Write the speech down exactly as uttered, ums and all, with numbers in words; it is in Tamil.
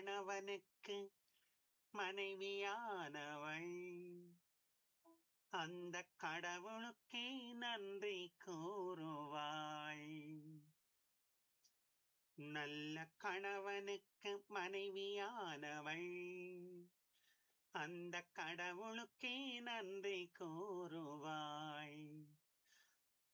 கணவனுக்கு மனைவியானவள் அந்த கடவுளுக்கே நன்றி கூறுவாள். நல்ல கணவனுக்கு மனைவியானவள் அந்த கடவுளுக்கே நன்றி கூறுவாள்.